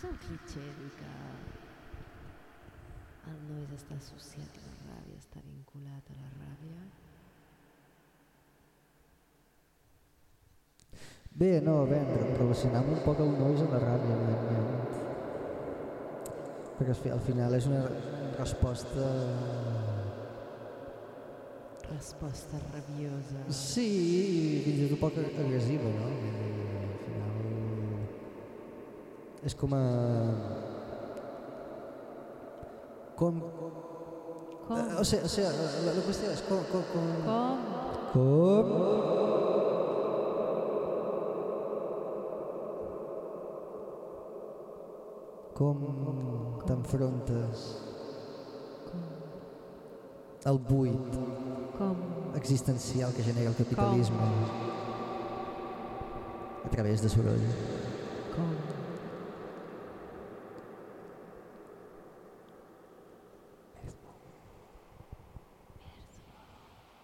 el clitxé dir que el nois està associat a la ràbia, està vinculat a la ràbia? Bé, no, relacionam un poc el nois amb la ràbia, perquè al final és una resposta... Resposta rabiosa. Sí, fins i tot un poc agressiva, no? Al final... És com a... Com? O sigui, la qüestió és com? Com t'enfrontes al buit existencial que genera el capitalisme a través de soroll? Com?